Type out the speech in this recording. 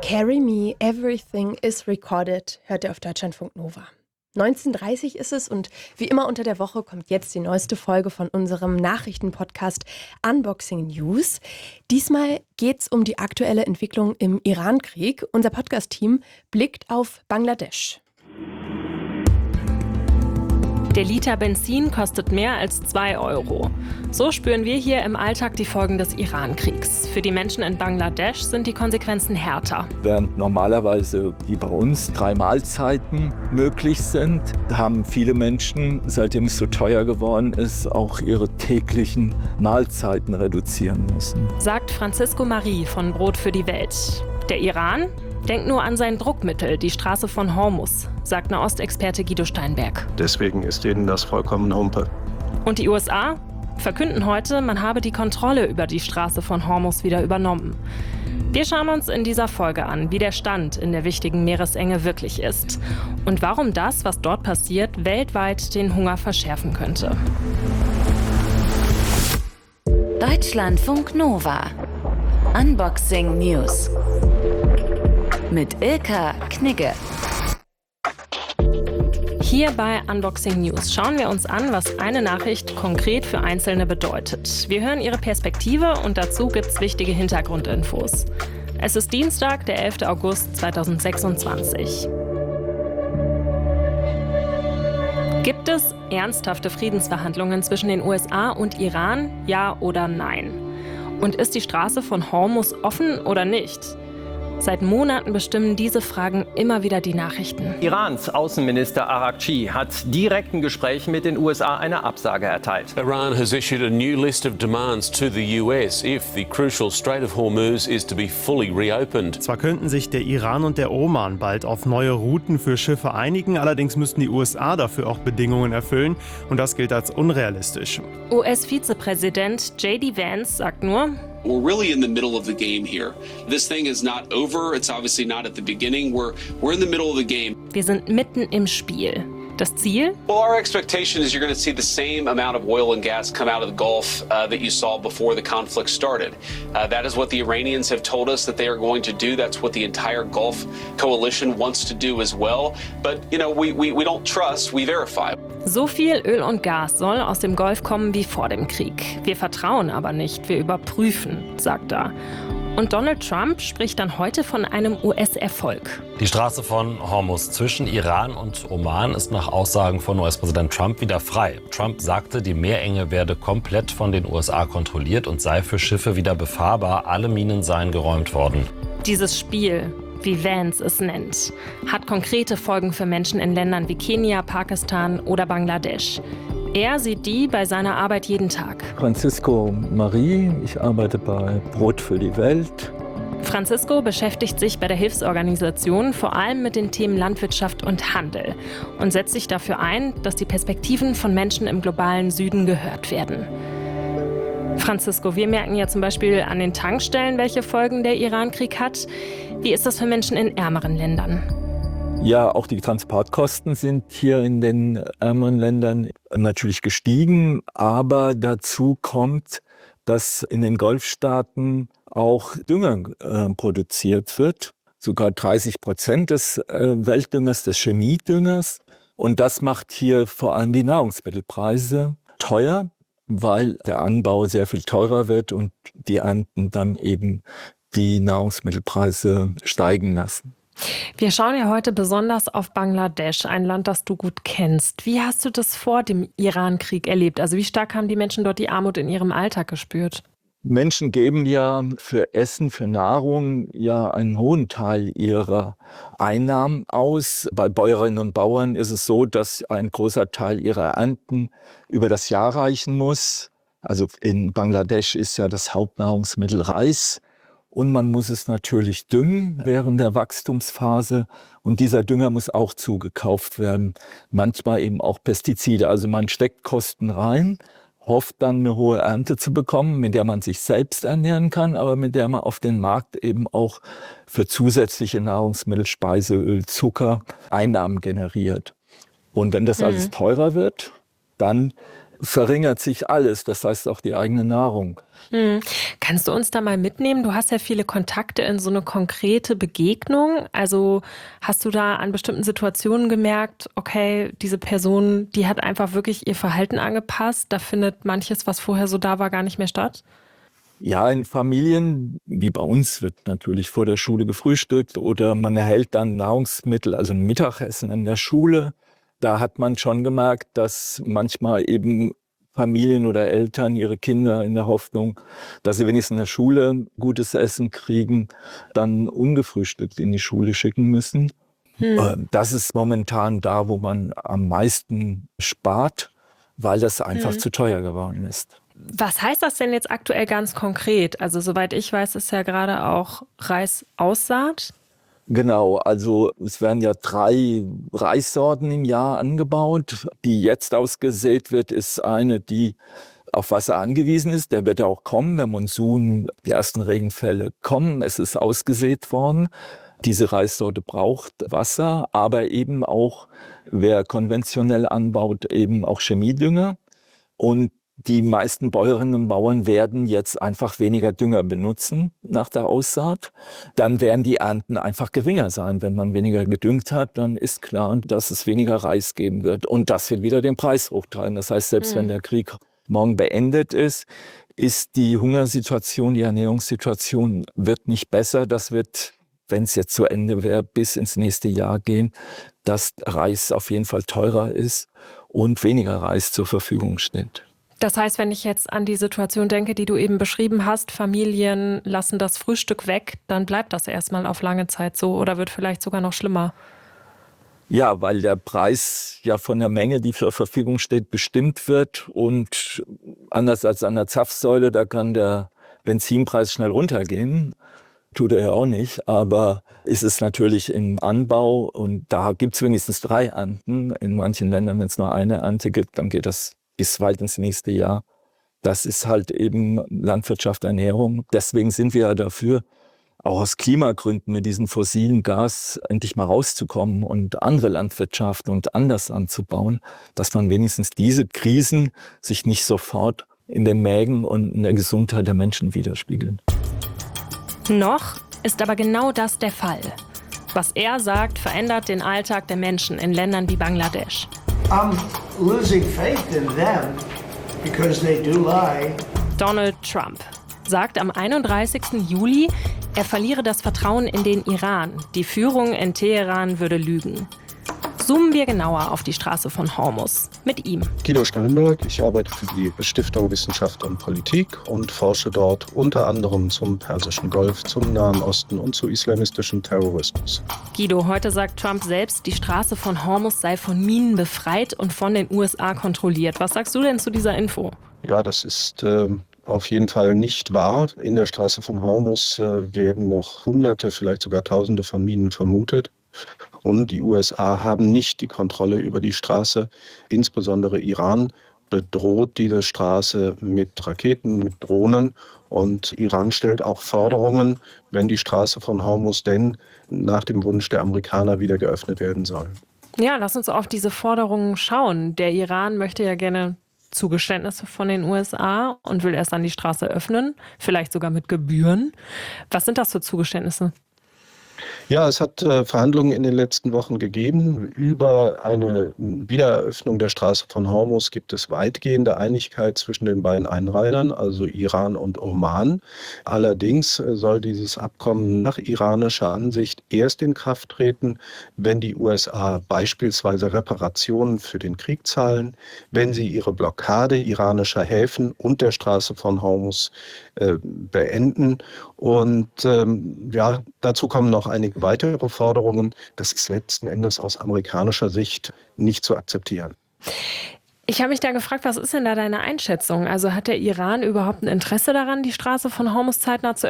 Carry Me, Everything is Recorded, hört ihr auf Deutschlandfunk Nova. 19:30 ist es und wie immer unter der Woche kommt jetzt die neueste Folge von unserem Nachrichtenpodcast Unboxing News. Diesmal geht es um die aktuelle Entwicklung im Irankrieg. Unser Podcast-Team blickt auf Bangladesch. Der Liter Benzin kostet mehr als 2 Euro. So spüren wir hier im Alltag die Folgen des Irankriegs. Für die Menschen in Bangladesch sind die Konsequenzen härter. Während normalerweise wie bei uns 3 Mahlzeiten möglich sind, haben viele Menschen, seitdem es so teuer geworden ist, auch ihre täglichen Mahlzeiten reduzieren müssen. Sagt Francisco Marie von Brot für die Welt. Der Iran? Denkt nur an sein Druckmittel, die Straße von Hormuz, sagt Nahostexperte Guido Steinberg. Deswegen ist denen das vollkommen Humpe. Und die USA verkünden heute, man habe die Kontrolle über die Straße von Hormuz wieder übernommen. Wir schauen uns in dieser Folge an, wie der Stand in der wichtigen Meeresenge wirklich ist und warum das, was dort passiert, weltweit den Hunger verschärfen könnte. Deutschlandfunk Nova. Unboxing News. Mit Ilka Knigge. Hier bei Unboxing News schauen wir uns an, was eine Nachricht konkret für Einzelne bedeutet. Wir hören ihre Perspektive und dazu gibt es wichtige Hintergrundinfos. Es ist Dienstag, der 11. August 2026. Gibt es ernsthafte Friedensverhandlungen zwischen den USA und Iran? Ja oder nein? Und ist die Straße von Hormuz offen oder nicht? Seit Monaten bestimmen diese Fragen immer wieder die Nachrichten. Irans Außenminister Araghchi hat direkten Gesprächen mit den USA eine Absage erteilt. Iran has issued a new list of demands to the US if the crucial Strait of Hormuz is to be fully reopened. Zwar könnten sich der Iran und der Oman bald auf neue Routen für Schiffe einigen, allerdings müssten die USA dafür auch Bedingungen erfüllen und das gilt als unrealistisch. US-Vizepräsident J.D. Vance sagt nur: We're really in the middle of the game here. This thing is not over. It's obviously not at the beginning. We're in the middle of the game. Wir sind mitten im Spiel. Das Ziel? Well, our expectation is you're going to see the same amount of oil and gas come out of the Gulf that you saw before the conflict started. That is what the Iranians have told us that they are going to do. That's what the entire Gulf coalition wants to do as well. But, you know, we don't trust, we verify. So viel Öl und Gas soll aus dem Golf kommen wie vor dem Krieg. Wir vertrauen aber nicht, wir überprüfen, sagt er. Und Donald Trump spricht dann heute von einem US-Erfolg. Die Straße von Hormuz zwischen Iran und Oman ist nach Aussagen von US-Präsident Trump wieder frei. Trump sagte, die Meerenge werde komplett von den USA kontrolliert und sei für Schiffe wieder befahrbar. Alle Minen seien geräumt worden. Dieses Spiel, wie Vance es nennt, hat konkrete Folgen für Menschen in Ländern wie Kenia, Pakistan oder Bangladesch. Er sieht die bei seiner Arbeit jeden Tag. Francisco Marie, ich arbeite bei Brot für die Welt. Francisco beschäftigt sich bei der Hilfsorganisation vor allem mit den Themen Landwirtschaft und Handel und setzt sich dafür ein, dass die Perspektiven von Menschen im globalen Süden gehört werden. Francisco, wir merken ja zum Beispiel an den Tankstellen, welche Folgen der Irankrieg hat. Wie ist das für Menschen in ärmeren Ländern? Ja, auch die Transportkosten sind hier in den ärmeren Ländern natürlich gestiegen. Aber dazu kommt, dass in den Golfstaaten auch Dünger produziert wird. Sogar 30% des Weltdüngers, des Chemiedüngers. Und das macht hier vor allem die Nahrungsmittelpreise teuer, weil der Anbau sehr viel teurer wird und die Ernten dann eben die Nahrungsmittelpreise steigen lassen. Wir schauen ja heute besonders auf Bangladesch, ein Land, das du gut kennst. Wie hast du das vor dem Irankrieg erlebt? Also wie stark haben die Menschen dort die Armut in ihrem Alltag gespürt? Menschen geben ja für Essen, für Nahrung ja einen hohen Teil ihrer Einnahmen aus. Bei Bäuerinnen und Bauern ist es so, dass ein großer Teil ihrer Ernten über das Jahr reichen muss. Also in Bangladesch ist ja das Hauptnahrungsmittel Reis. Und man muss es natürlich düngen während der Wachstumsphase. Und dieser Dünger muss auch zugekauft werden. Manchmal eben auch Pestizide. Also man steckt Kosten rein, hofft dann eine hohe Ernte zu bekommen, mit der man sich selbst ernähren kann, aber mit der man auf den Markt eben auch für zusätzliche Nahrungsmittel, Speiseöl, Zucker Einnahmen generiert. Und wenn das alles teurer wird, dann verringert sich alles, das heißt auch die eigene Nahrung. Kannst du uns da mal mitnehmen? Du hast ja viele Kontakte in so eine konkrete Begegnung. Also hast du da an bestimmten Situationen gemerkt, okay, diese Person, die hat einfach wirklich ihr Verhalten angepasst, da findet manches, was vorher so da war, gar nicht mehr statt? Ja, in Familien, wie bei uns, wird natürlich vor der Schule gefrühstückt oder man erhält dann Nahrungsmittel, also ein Mittagessen in der Schule. Da hat man schon gemerkt, dass manchmal eben Familien oder Eltern ihre Kinder in der Hoffnung, dass sie wenigstens in der Schule gutes Essen kriegen, dann ungefrühstückt in die Schule schicken müssen. Das ist momentan da, wo man am meisten spart, weil das einfach zu teuer geworden ist. Was heißt das denn jetzt aktuell ganz konkret? Also soweit ich weiß, ist ja gerade auch Reisaussaat. Genau, also es werden ja 3 Reissorten im Jahr angebaut. Die jetzt ausgesät wird, ist eine, die auf Wasser angewiesen ist. Der wird auch kommen, der Monsun, die ersten Regenfälle kommen. Es ist ausgesät worden. Diese Reissorte braucht Wasser, aber eben auch, wer konventionell anbaut, eben auch Chemiedünger. Und die meisten Bäuerinnen und Bauern werden jetzt einfach weniger Dünger benutzen nach der Aussaat. Dann werden die Ernten einfach geringer sein. Wenn man weniger gedüngt hat, dann ist klar, dass es weniger Reis geben wird. Und das wird wieder den Preis hochtreiben. Das heißt, selbst wenn der Krieg morgen beendet ist, ist die Hungersituation, die Ernährungssituation wird nicht besser. Das wird, wenn es jetzt zu Ende wäre, bis ins nächste Jahr gehen, dass Reis auf jeden Fall teurer ist und weniger Reis zur Verfügung steht. Das heißt, wenn ich jetzt an die Situation denke, die du eben beschrieben hast, Familien lassen das Frühstück weg, dann bleibt das erstmal auf lange Zeit so oder wird vielleicht sogar noch schlimmer. Ja, weil der Preis ja von der Menge, die zur Verfügung steht, bestimmt wird. Und anders als an der Zapfsäule, da kann der Benzinpreis schnell runtergehen. Tut er ja auch nicht, aber ist es natürlich im Anbau und da gibt es wenigstens 3 Ernten. In manchen Ländern, wenn es nur eine Ernte gibt, dann geht das bis weit ins nächste Jahr. Das ist halt eben Landwirtschaft, Ernährung. Deswegen sind wir ja dafür, auch aus Klimagründen mit diesem fossilen Gas endlich mal rauszukommen und andere Landwirtschaft und anders anzubauen, dass man wenigstens diese Krisen sich nicht sofort in den Mägen und in der Gesundheit der Menschen widerspiegeln. Noch ist aber genau das der Fall. Was er sagt, verändert den Alltag der Menschen in Ländern wie Bangladesch. I'm losing faith in them because they do lie. Donald Trump sagt am 31. Juli, er verliere das Vertrauen in den Iran. Die Führung in Teheran würde lügen. Zoomen wir genauer auf die Straße von Hormuz mit ihm. Guido Steinberg, ich arbeite für die Stiftung Wissenschaft und Politik und forsche dort unter anderem zum Persischen Golf, zum Nahen Osten und zu islamistischem Terrorismus. Guido, heute sagt Trump selbst, die Straße von Hormuz sei von Minen befreit und von den USA kontrolliert. Was sagst du denn zu dieser Info? Ja, das ist auf jeden Fall nicht wahr. In der Straße von Hormuz werden noch Hunderte, vielleicht sogar Tausende von Minen vermutet. Und die USA haben nicht die Kontrolle über die Straße. Insbesondere Iran bedroht diese Straße mit Raketen, mit Drohnen. Und Iran stellt auch Forderungen, wenn die Straße von Hormuz denn nach dem Wunsch der Amerikaner wieder geöffnet werden soll. Ja, lass uns auf diese Forderungen schauen. Der Iran möchte ja gerne Zugeständnisse von den USA und will erst dann die Straße öffnen, vielleicht sogar mit Gebühren. Was sind das für Zugeständnisse? Ja, es hat Verhandlungen in den letzten Wochen gegeben. Über eine Wiedereröffnung der Straße von Hormuz gibt es weitgehende Einigkeit zwischen den beiden Einreihern, also Iran und Oman. Allerdings soll dieses Abkommen nach iranischer Ansicht erst in Kraft treten, wenn die USA beispielsweise Reparationen für den Krieg zahlen, wenn sie ihre Blockade iranischer Häfen und der Straße von Hormuz beenden. Und dazu kommen noch einige weitere Forderungen. Das ist letzten Endes aus amerikanischer Sicht nicht zu akzeptieren. Ich habe mich da gefragt, was ist denn da deine Einschätzung? Also hat der Iran überhaupt ein Interesse daran, die Straße von Hormuz zeitnah zu